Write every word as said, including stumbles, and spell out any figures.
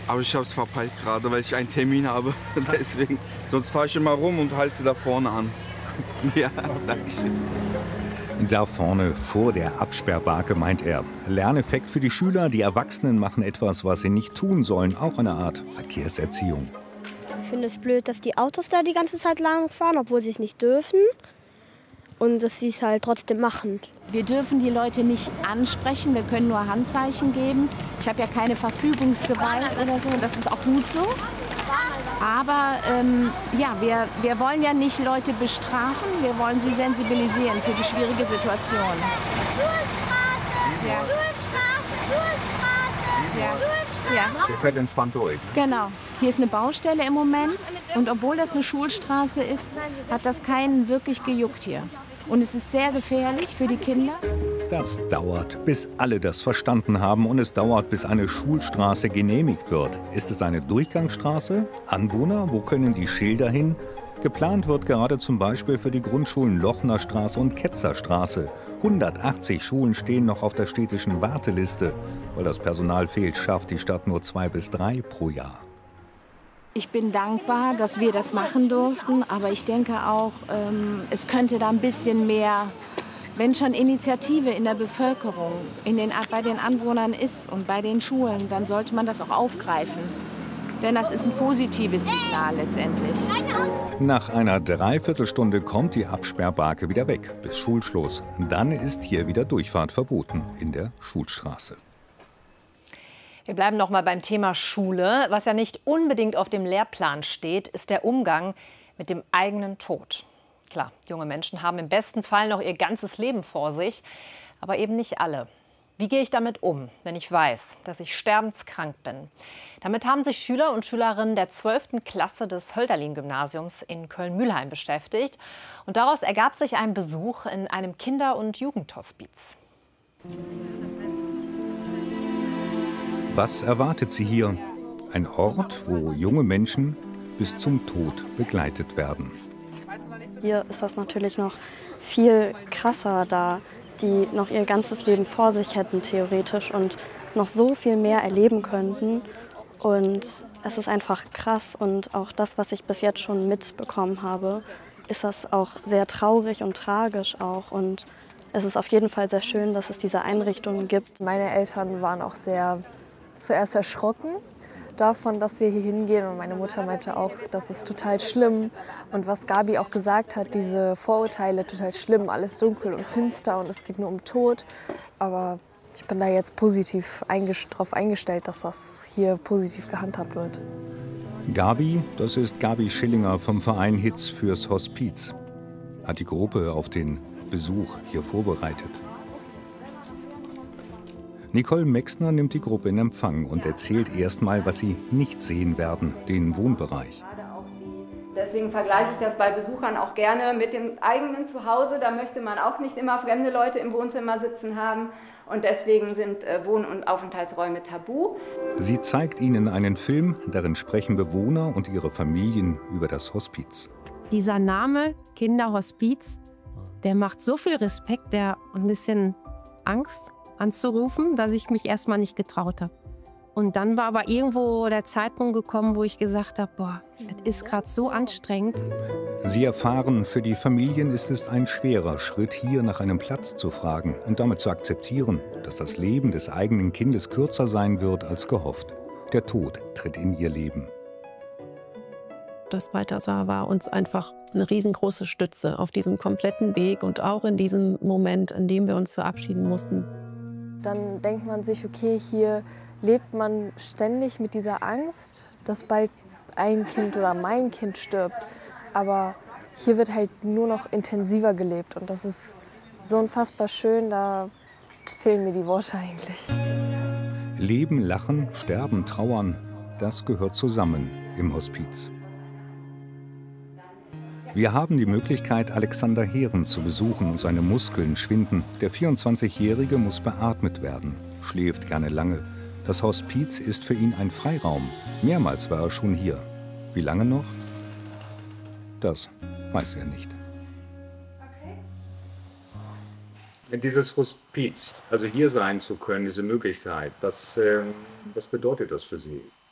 Aber ich habe es verpeilt gerade, weil ich einen Termin habe. Deswegen. Sonst fahre ich immer rum und halte da vorne an. Ja, danke schön. Da vorne vor der Absperrbarke, meint er. Lerneffekt für die Schüler, die Erwachsenen machen etwas, was sie nicht tun sollen. Auch eine Art Verkehrserziehung. Ich finde es blöd, dass die Autos da die ganze Zeit lang fahren, obwohl sie es nicht dürfen. Und dass sie es halt trotzdem machen. Wir dürfen die Leute nicht ansprechen, wir können nur Handzeichen geben. Ich habe ja keine Verfügungsgewalt oder so, das ist auch gut so. Aber ähm, ja, wir, wir wollen ja nicht Leute bestrafen, wir wollen sie sensibilisieren für die schwierige Situation. Schulstraße, Ja. Schulstraße, Schulstraße, Ja. Schulstraße. Ja. Der fährt entspannt durch. Genau. Hier ist eine Baustelle im Moment und obwohl das eine Schulstraße ist, hat das keinen wirklich gejuckt hier. Und es ist sehr gefährlich für die Kinder. Das dauert, bis alle das verstanden haben, und es dauert, bis eine Schulstraße genehmigt wird. Ist es eine Durchgangsstraße? Anwohner? Wo können die Schilder hin? Geplant wird gerade zum Beispiel für die Grundschulen Lochnerstraße und Ketzerstraße. hundertachtzig Schulen stehen noch auf der städtischen Warteliste. Weil das Personal fehlt, schafft die Stadt nur zwei bis drei pro Jahr. Ich bin dankbar, dass wir das machen durften, aber ich denke auch, ähm, es könnte da ein bisschen mehr, wenn schon Initiative in der Bevölkerung, in den, bei den Anwohnern ist und bei den Schulen, dann sollte man das auch aufgreifen. Denn das ist ein positives Signal letztendlich. Nach einer Dreiviertelstunde kommt die Absperrbarke wieder weg, bis Schulschluss. Dann ist hier wieder Durchfahrt verboten in der Schulstraße. Wir bleiben noch mal beim Thema Schule. Was ja nicht unbedingt auf dem Lehrplan steht, ist der Umgang mit dem eigenen Tod. Klar, junge Menschen haben im besten Fall noch ihr ganzes Leben vor sich, aber eben nicht alle. Wie gehe ich damit um, wenn ich weiß, dass ich sterbenskrank bin? Damit haben sich Schüler und Schülerinnen der zwölften Klasse des Hölderlin-Gymnasiums in Köln-Mühlheim beschäftigt. Und daraus ergab sich ein Besuch in einem Kinder- und Jugendhospiz. Was erwartet sie hier? Ein Ort, wo junge Menschen bis zum Tod begleitet werden. Hier ist das natürlich noch viel krasser, da die noch ihr ganzes Leben vor sich hätten, theoretisch, und noch so viel mehr erleben könnten. Und es ist einfach krass, und auch das, was ich bis jetzt schon mitbekommen habe, ist das auch sehr traurig und tragisch auch. Und es ist auf jeden Fall sehr schön, dass es diese Einrichtungen gibt. Meine Eltern waren auch sehr zuerst erschrocken davon, dass wir hier hingehen. Und meine Mutter meinte auch, das ist total schlimm. Und was Gabi auch gesagt hat, diese Vorurteile, total schlimm, alles dunkel und finster und es geht nur um Tod. Aber ich bin da jetzt positiv darauf eingestellt, dass das hier positiv gehandhabt wird. Gabi, das ist Gabi Schillinger vom Verein Hitz fürs Hospiz, hat die Gruppe auf den Besuch hier vorbereitet. Nicole Mexner nimmt die Gruppe in Empfang und erzählt erstmal, was sie nicht sehen werden, den Wohnbereich. Deswegen vergleiche ich das bei Besuchern auch gerne mit dem eigenen Zuhause. Da möchte man auch nicht immer fremde Leute im Wohnzimmer sitzen haben. Und deswegen sind Wohn- und Aufenthaltsräume tabu. Sie zeigt ihnen einen Film, darin sprechen Bewohner und ihre Familien über das Hospiz. Dieser Name Kinderhospiz, der macht so viel Respekt, der ein bisschen Angst anzurufen, dass ich mich erstmal nicht getraut habe. Und dann war aber irgendwo der Zeitpunkt gekommen, wo ich gesagt habe, boah, das ist gerade so anstrengend. Sie erfahren, für die Familien ist es ein schwerer Schritt, hier nach einem Platz zu fragen und damit zu akzeptieren, dass das Leben des eigenen Kindes kürzer sein wird als gehofft. Der Tod tritt in ihr Leben. Das Weitersah war uns einfach eine riesengroße Stütze auf diesem kompletten Weg und auch in diesem Moment, in dem wir uns verabschieden mussten. Dann denkt man sich, okay, hier lebt man ständig mit dieser Angst, dass bald ein Kind oder mein Kind stirbt. Aber hier wird halt nur noch intensiver gelebt und das ist so unfassbar schön, da fehlen mir die Worte eigentlich. Leben, lachen, sterben, trauern, das gehört zusammen im Hospiz. Wir haben die Möglichkeit, Alexander Heeren zu besuchen und seine Muskeln schwinden. Der vierundzwanzigjährige muss beatmet werden, schläft gerne lange. Das Hospiz ist für ihn ein Freiraum. Mehrmals war er schon hier. Wie lange noch? Das weiß er nicht. Dieses Hospiz, also hier sein zu können, diese Möglichkeit, was, äh, was bedeutet das für Sie?